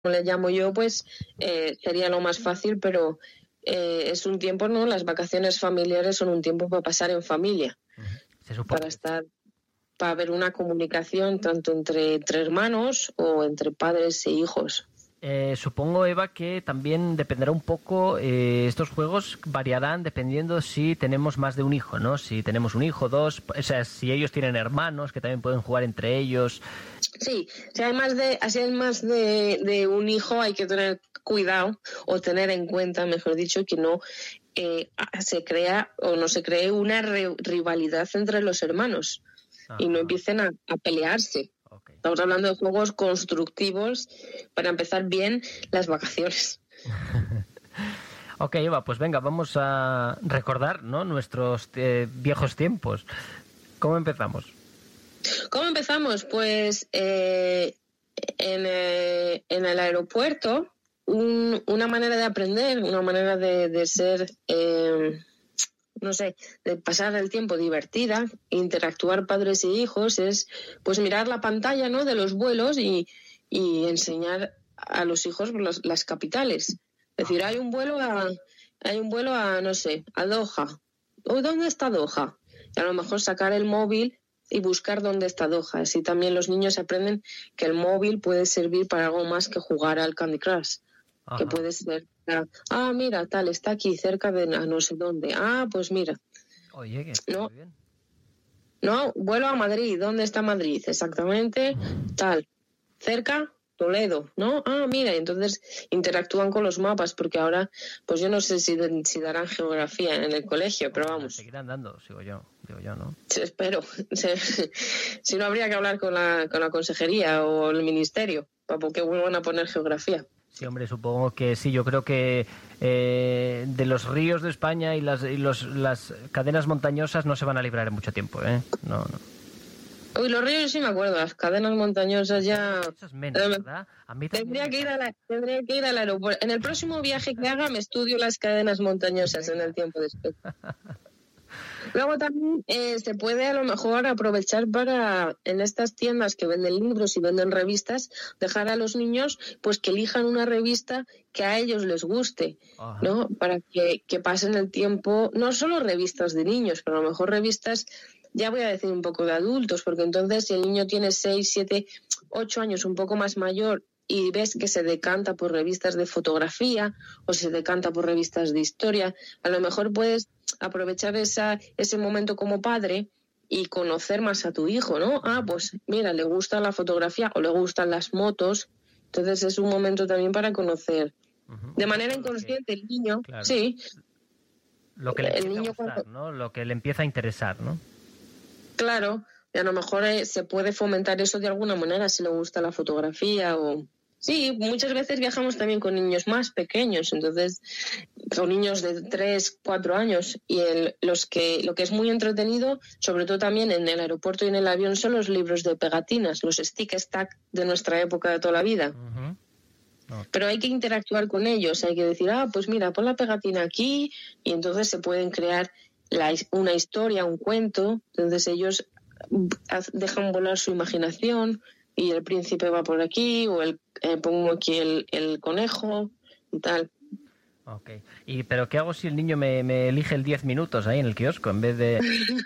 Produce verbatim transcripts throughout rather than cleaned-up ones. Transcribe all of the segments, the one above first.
le llamo yo, pues eh, sería lo más fácil, pero eh, es un tiempo, ¿no? Las vacaciones familiares son un tiempo para pasar en familia, Se supone. para estar, para haber una comunicación tanto entre, entre hermanos o entre padres e hijos. Eh, supongo, Eva, que también dependerá un poco, eh, estos juegos variarán dependiendo si tenemos más de un hijo, ¿no? Si tenemos un hijo, dos, o sea, si ellos tienen hermanos que también pueden jugar entre ellos. Sí, si hay más de, si hay más de, de un hijo, hay que tener cuidado o tener en cuenta, mejor dicho, que no eh, se crea o no se cree una re- rivalidad entre los hermanos. Ajá. Y no empiecen a, a pelearse. Okay. Estamos hablando de juegos constructivos para empezar bien las vacaciones. Ok, Eva, pues venga, vamos a recordar, ¿no?, nuestros eh, viejos tiempos. ¿Cómo empezamos? ¿Cómo empezamos? Pues eh, en, eh, en el aeropuerto, un, una manera de aprender, una manera de, de ser, eh, no sé, de pasar el tiempo divertida, interactuar padres y hijos, es pues mirar la pantalla, ¿no?, de los vuelos y, y enseñar a los hijos las, las capitales. Es decir, hay un vuelo a, hay un vuelo a, no sé, a Doha. ¿O dónde está Doha? Y a lo mejor sacar el móvil y buscar dónde está Doha. Así también los niños aprenden que el móvil puede servir para algo más que jugar al Candy Crush. Ajá. Que puede ser, ah, mira, tal, está aquí cerca de no sé dónde. Ah, pues mira. Oye, que está no, muy bien. No, vuelo a Madrid. ¿Dónde está Madrid? Exactamente, tal. Cerca, Toledo, ¿no? Ah, mira, y entonces interactúan con los mapas, porque ahora, pues yo no sé si, si darán geografía en el colegio, pero vamos. Seguirán dando, sigo yo, digo yo, ¿no? Sí, espero. Si no, habría que hablar con la, con la consejería o el ministerio, para que vuelvan a poner geografía. Sí, hombre, supongo que sí. Yo creo que eh, de los ríos de España y las y los, las cadenas montañosas no se van a librar en mucho tiempo, ¿eh? No, no. Uy, los ríos sí me acuerdo, las cadenas montañosas ya... Eso es menos, ¿verdad? A mí tendría, que ir a la, tendría que ir al aeropuerto. En el próximo viaje que haga me estudio las cadenas montañosas. Venga. En el tiempo después. Luego también eh, se puede a lo mejor aprovechar para, en estas tiendas que venden libros y venden revistas, dejar a los niños pues que elijan una revista que a ellos les guste, Ajá. ¿no? Para que, que pasen el tiempo, no solo revistas de niños, pero a lo mejor revistas, ya voy a decir un poco de adultos, porque entonces si el niño tiene seis, siete, ocho años, un poco más mayor, y ves que se decanta por revistas de fotografía o se decanta por revistas de historia, a lo mejor puedes aprovechar esa, ese momento como padre y conocer más a tu hijo, ¿no? Ah, pues mira, le gusta la fotografía o le gustan las motos, entonces es un momento también para conocer. Uh-huh. De manera inconsciente el niño, claro. Sí. Lo que le empieza el niño a gustar, cuando... ¿no? Lo que le empieza a interesar, ¿no? Claro, y a lo mejor eh, se puede fomentar eso de alguna manera, si le gusta la fotografía o... Sí, muchas veces viajamos también con niños más pequeños, entonces son niños de tres, cuatro años y el, los que lo que es muy entretenido, sobre todo también en el aeropuerto y en el avión, son los libros de pegatinas, los stick stack de nuestra época de toda la vida. Uh-huh. Okay. Pero hay que interactuar con ellos, hay que decir, ah, pues mira, pon la pegatina aquí y entonces se pueden crear la, una historia, un cuento, entonces ellos dejan volar su imaginación. Y el príncipe va por aquí, o el eh, pongo aquí el, el conejo y tal. Ok. ¿Y pero qué hago si el niño me, me elige el diez minutos ahí en el kiosco en vez de...?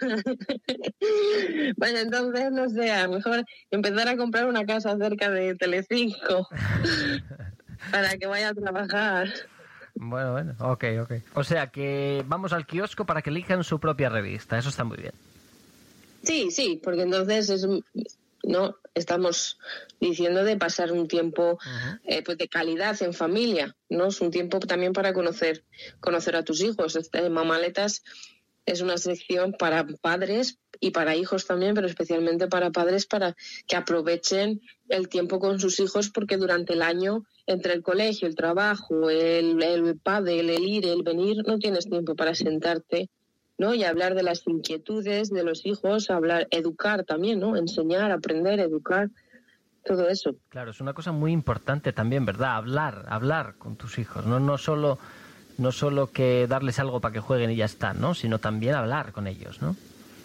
Bueno, entonces, no sé, a lo mejor empezar a comprar una casa cerca de Telecinco para que vaya a trabajar. Bueno, bueno, ok, ok. O sea, que vamos al kiosco para que elijan su propia revista, eso está muy bien. Sí, sí, porque entonces es... no estamos diciendo de pasar un tiempo uh-huh. eh, pues de calidad en familia, no es un tiempo también para conocer conocer a tus hijos. Este, Mamaletas es una sección para padres y para hijos también, pero especialmente para padres, para que aprovechen el tiempo con sus hijos, porque durante el año entre el colegio, el trabajo, el, el padre, el ir, el venir, no tienes tiempo para sentarte, ¿no? Y hablar de las inquietudes de los hijos, hablar, educar también, ¿no? Enseñar, aprender, educar, todo eso. Claro, es una cosa muy importante también, ¿verdad? Hablar, hablar con tus hijos, no no solo no solo que darles algo para que jueguen y ya está, ¿no? Sino también hablar con ellos, ¿no?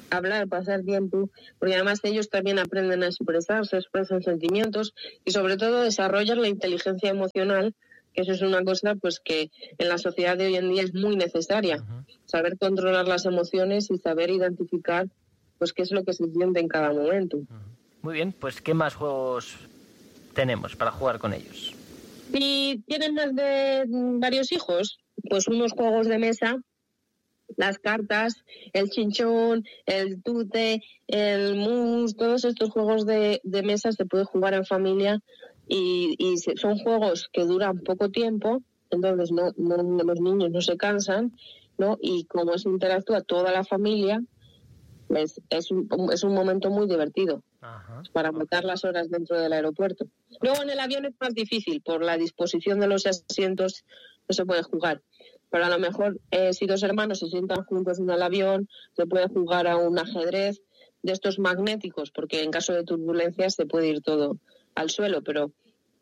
hablar, pasar tiempo, porque además ellos también aprenden a expresarse, expresan sentimientos y sobre todo desarrollan la inteligencia emocional, que eso es una cosa pues que en la sociedad de hoy en día es muy necesaria, uh-huh. saber controlar las emociones y saber identificar pues qué es lo que se siente en cada momento. Uh-huh. Muy bien, pues ¿qué más juegos tenemos para jugar con ellos? Si tienen más de varios hijos, pues unos juegos de mesa, las cartas, el chinchón, el tute, el mus, todos estos juegos de, de mesa se puede jugar en familia y, y son juegos que duran poco tiempo, entonces no, no los niños no se cansan, ¿no? Y como se interactúa toda la familia, pues es un, es un momento muy divertido. Ajá, para matar okay. las horas dentro del aeropuerto. Luego en el avión es más difícil, por la disposición de los asientos no se puede jugar. Pero a lo mejor eh, si dos hermanos se sientan juntos en el avión, se puede jugar a un ajedrez de estos magnéticos, porque en caso de turbulencias se puede ir todo al suelo, pero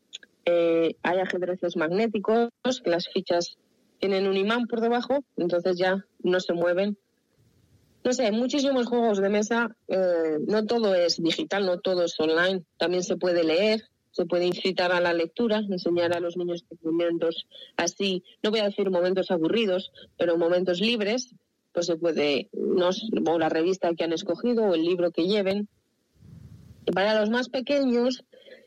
eh, hay ajedrezes magnéticos, que las fichas tienen un imán por debajo, entonces ya no se mueven. No sé, hay muchísimos juegos de mesa, eh, no todo es digital, no todo es online, también se puede leer, se puede incitar a la lectura, enseñar a los niños momentos así, no voy a decir momentos aburridos, pero momentos libres, pues se puede, no, o la revista que han escogido o el libro que lleven. Y para los más pequeños,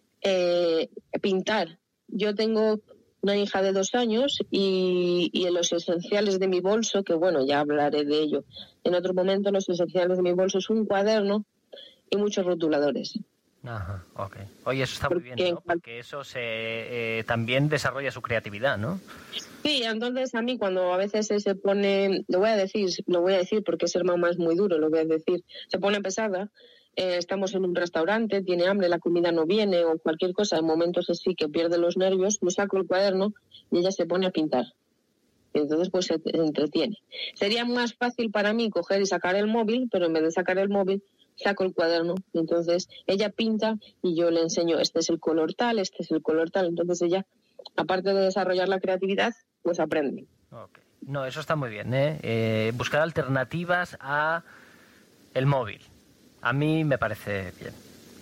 eh, pintar. Yo tengo una hija de dos años y, y en los esenciales de mi bolso, que bueno, ya hablaré de ello en otro momento, los esenciales de mi bolso es un cuaderno y muchos rotuladores. Ajá, ok. Oye, eso está Porque, muy bien, ¿no? Porque eso se eh, también desarrolla su creatividad, ¿no? Sí, entonces a mí cuando a veces se pone, lo voy a decir, lo voy a decir porque ser mamá es muy duro, lo voy a decir, se pone pesada, eh, estamos en un restaurante, tiene hambre, la comida no viene o cualquier cosa, en momentos así que pierde los nervios, me saco el cuaderno y ella se pone a pintar. Y entonces pues se entretiene. Sería más fácil para mí coger y sacar el móvil, pero en vez de sacar el móvil, saco el cuaderno. Entonces ella pinta y yo le enseño, este es el color tal, este es el color tal. Entonces ella, aparte de desarrollar la creatividad, pues aprende. Okay. No, eso está muy bien, ¿eh? Eh, buscar alternativas a el móvil. A mí me parece bien.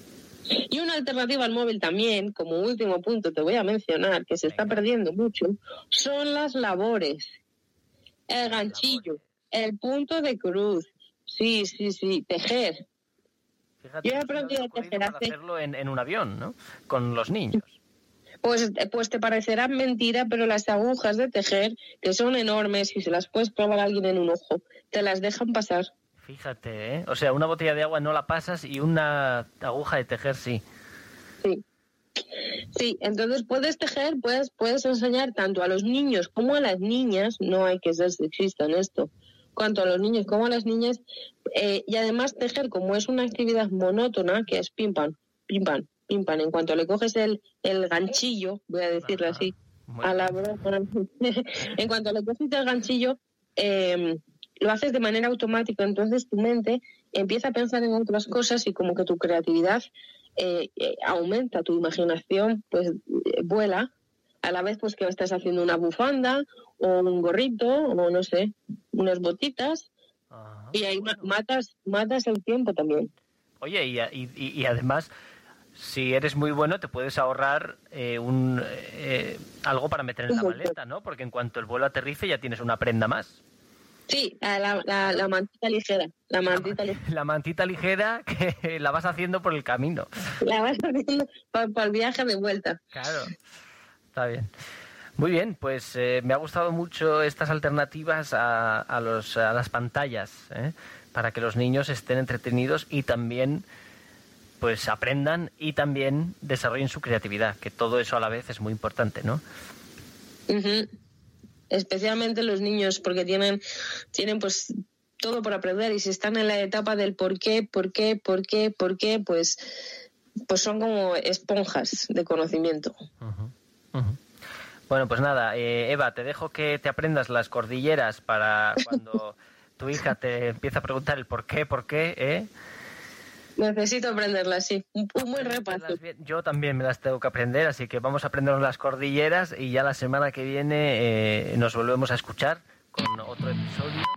Y una alternativa al móvil también, como último punto te voy a mencionar, que se Venga. está perdiendo mucho, son las labores. El ganchillo, labores. El punto de cruz. Sí, sí, sí, tejer. Fíjate, yo he aprendido a tejer hace... hacerlo en, en un avión, ¿no? Con los niños. Pues, pues te parecerá mentira, pero las agujas de tejer, que son enormes y se las puedes clavar a alguien en un ojo, te las dejan pasar. Fíjate, ¿eh? O sea, una botella de agua no la pasas y una aguja de tejer sí. Sí. Sí, entonces puedes tejer, puedes, puedes enseñar tanto a los niños como a las niñas, no hay que ser sexista en esto, tanto a los niños como a las niñas, eh, y además tejer, como es una actividad monótona, que es pim pam, pim pam, pim pam, en cuanto le coges el, el ganchillo, voy a decirlo Ajá, así, a la broma, en cuanto le coges el ganchillo, eh, lo haces de manera automática, entonces tu mente empieza a pensar en otras cosas y como que tu creatividad eh, eh, aumenta, tu imaginación pues eh, vuela, a la vez pues que estás haciendo una bufanda o un gorrito o no sé, unas botitas. Ajá, y ahí bueno. matas matas el tiempo también. Oye, y, y, y además, si eres muy bueno, te puedes ahorrar eh, un eh, algo para meter en la maleta, ¿no? Porque en cuanto el vuelo aterrice ya tienes una prenda más. Sí, la, la, la mantita ligera. La mantita, la, la mantita ligera que la vas haciendo por el camino. La vas haciendo para, para el viaje de vuelta. Claro, está bien. Muy bien, pues eh, me ha gustado mucho estas alternativas a, a, los, a las pantallas, ¿eh? Para que los niños estén entretenidos y también pues aprendan y también desarrollen su creatividad, que todo eso a la vez es muy importante, ¿no? Uh-huh. Especialmente los niños, porque tienen, tienen pues todo por aprender y si están en la etapa del por qué, por qué, por qué, por qué, pues, pues son como esponjas de conocimiento. Uh-huh. Uh-huh. Bueno, pues nada, eh, Eva, te dejo que te aprendas las cordilleras para cuando tu hija te empiece a preguntar el por qué, por qué, ¿eh? Necesito aprenderlas, sí. Un, un buen repaso. Yo también me las tengo que aprender, así que vamos a aprendernos las cordilleras y ya la semana que viene eh, nos volvemos a escuchar con otro episodio.